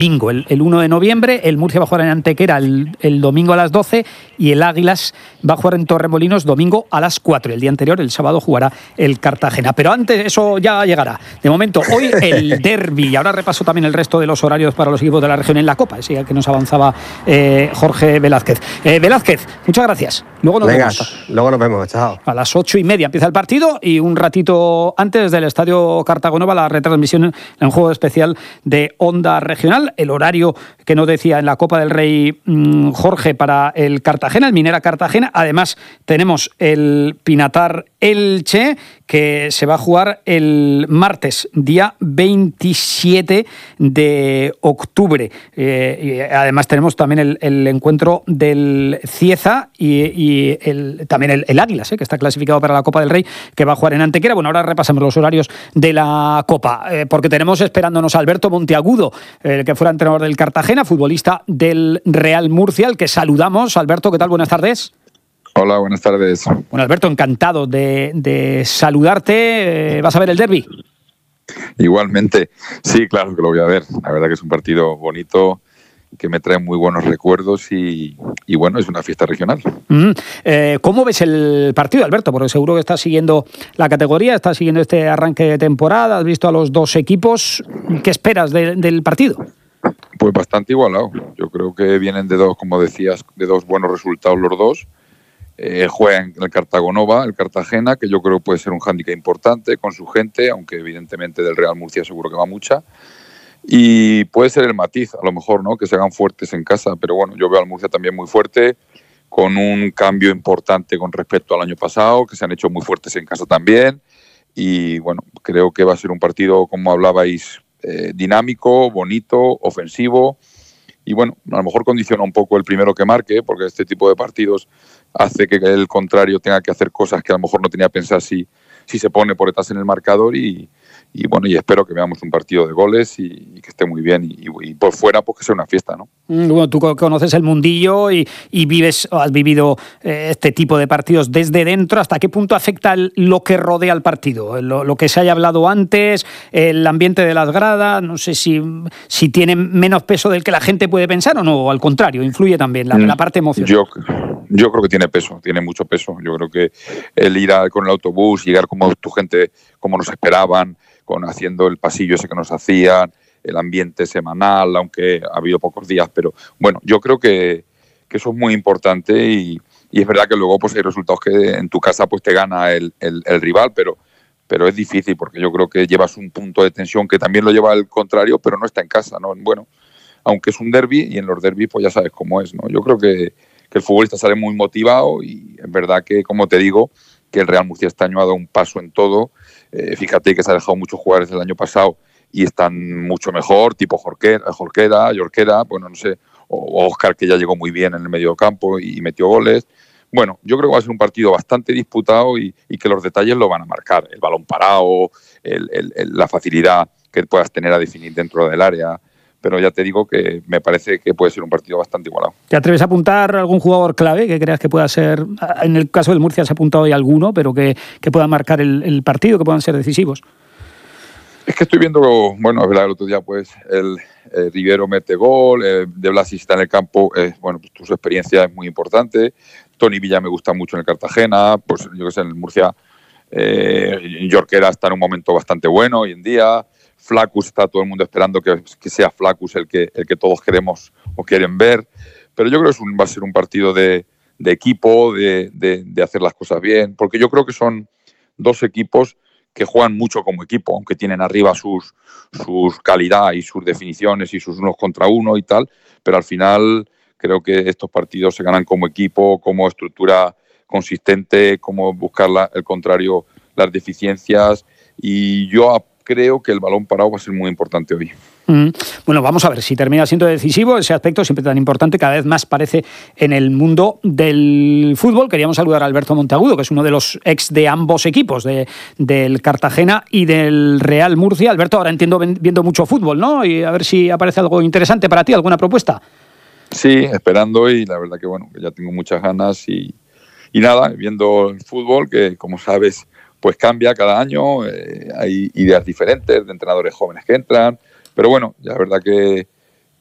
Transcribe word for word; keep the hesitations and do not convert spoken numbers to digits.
Bingo, el, el uno de noviembre, el Murcia va a jugar en Antequera el, el domingo a las doce y el Águilas va a jugar en Torremolinos domingo a las cuatro. El día anterior, el sábado, jugará el Cartagena. Pero antes eso ya llegará. De momento, hoy el derbi. Ahora repaso también el resto de los horarios para los equipos de la región en la Copa, ese que nos avanzaba eh, Jorge Velázquez. Eh, Velázquez, muchas gracias. Luego nos Venga, vemos. Luego nos vemos, chao. A las ocho y media empieza el partido y un ratito antes del Estadio Cartagonova la retransmisión en un juego especial de Onda Regional. El horario que nos decía en la Copa del Rey mmm, Jorge para el Cartagena, el Minera Cartagena. Además tenemos el Pinatar Elche, que se va a jugar el martes, día veintisiete de octubre. Eh, y además tenemos también el, el encuentro del Cieza y, y el, también el, el Águilas, eh, que está clasificado para la Copa del Rey, que va a jugar en Antequera. Bueno, ahora repasamos los horarios de la Copa, eh, porque tenemos esperándonos a Alberto Monteagudo, el que fuera entrenador del Cartagena, futbolista del Real Murcia, al que saludamos. Alberto, ¿qué tal? Buenas tardes. Hola, buenas tardes. Bueno, Alberto, encantado de, de saludarte. Eh, ¿Vas a ver el derbi? Igualmente. Sí, claro que lo voy a ver. La verdad que es un partido bonito, que me trae muy buenos recuerdos y, y bueno, es una fiesta regional. Mm. Eh, ¿Cómo ves el partido, Alberto? Porque seguro que estás siguiendo la categoría, estás siguiendo este arranque de temporada, has visto a los dos equipos. ¿Qué esperas de, del partido? Pues bastante igualado. Yo creo que vienen de dos, como decías, de dos buenos resultados los dos. Eh, juegan el Cartagonova, el Cartagena, que yo creo que puede ser un hándicap importante con su gente, aunque evidentemente del Real Murcia seguro que va mucha. Y puede ser el matiz, a lo mejor, ¿no? Que se hagan fuertes en casa, pero bueno, yo veo al Murcia también muy fuerte, con un cambio importante con respecto al año pasado, que se han hecho muy fuertes en casa también. Y bueno, creo que va a ser un partido, como hablabais, eh, dinámico, bonito, ofensivo. Y bueno, a lo mejor condiciona un poco el primero que marque, porque este tipo de partidos hace que el contrario tenga que hacer cosas que a lo mejor no tenía pensado si, si se pone por detrás en el marcador y, y bueno, y espero que veamos un partido de goles y, y que esté muy bien y, y por fuera pues que sea una fiesta, ¿no? Bueno, tú conoces el mundillo y, y vives, has vivido eh, este tipo de partidos desde dentro. ¿Hasta qué punto afecta el, lo que rodea al partido? Lo, lo que se haya hablado antes, el ambiente de las gradas, no sé si, si tiene menos peso del que la gente puede pensar o no, o al contrario, influye también la, la parte emocional. Yo, yo creo que tiene peso, tiene mucho peso. Yo creo que el ir a, con el autobús, llegar como tu gente, como nos esperaban, con haciendo el pasillo ese que nos hacían, el ambiente semanal, aunque ha habido pocos días, pero bueno, yo creo que, que eso es muy importante y, y es verdad que luego pues hay resultados que en tu casa pues te gana el, el, el rival, pero, pero es difícil porque yo creo que llevas un punto de tensión que también lo lleva el contrario, pero no está en casa, ¿no? Bueno, aunque es un derbi y en los derbis pues ya sabes cómo es, ¿no? Yo creo que, que el futbolista sale muy motivado y es verdad que, como te digo, que el Real Murcia este año ha dado un paso en todo. Eh, fíjate que se ha dejado muchos jugadores del año pasado y están mucho mejor, tipo Jorquera, Jorquera, Yorquera, bueno, no sé, o Óscar, que ya llegó muy bien en el medio campo y metió goles. Bueno, yo creo que va a ser un partido bastante disputado y, y que los detalles lo van a marcar. El balón parado, el, el, el, la facilidad que puedas tener a definir dentro del área. Pero ya te digo que me parece que puede ser un partido bastante igualado. ¿Te atreves a apuntar algún jugador clave que creas que pueda ser? En el caso del Murcia se ha apuntado hoy alguno, pero que, que pueda marcar el, el partido, que puedan ser decisivos. Es que estoy viendo, bueno, es verdad, el otro día pues el eh, Rivero mete gol, eh, De Blasi está en el campo, eh, bueno, pues su experiencia es muy importante. Tony Villa me gusta mucho en el Cartagena, pues yo que sé, en el Murcia, eh, Yorquera está en un momento bastante bueno hoy en día. Flacus está todo el mundo esperando que, que sea Flacus el que, el que todos queremos o quieren ver. Pero yo creo que es un, va a ser un partido de, de equipo, de, de, de hacer las cosas bien, porque yo creo que son dos equipos que juegan mucho como equipo, aunque tienen arriba sus, sus calidad y sus definiciones y sus unos contra uno y tal, pero al final creo que estos partidos se ganan como equipo, como estructura consistente, como buscar la, el contrario, las deficiencias, y yo creo que el balón parado va a ser muy importante hoy. Mm. Bueno, vamos a ver si termina siendo decisivo ese aspecto siempre tan importante, cada vez más parece en el mundo del fútbol. Queríamos saludar a Alberto Monteagudo, que es uno de los ex de ambos equipos, de, del Cartagena y del Real Murcia. Alberto, ahora entiendo viendo mucho fútbol, ¿no? Y a ver si aparece algo interesante para ti, alguna propuesta. Sí, esperando, y la verdad que bueno, que ya tengo muchas ganas y, y nada, viendo el fútbol, que como sabes, pues cambia cada año, eh, hay ideas diferentes de entrenadores jóvenes que entran, pero bueno, la verdad que,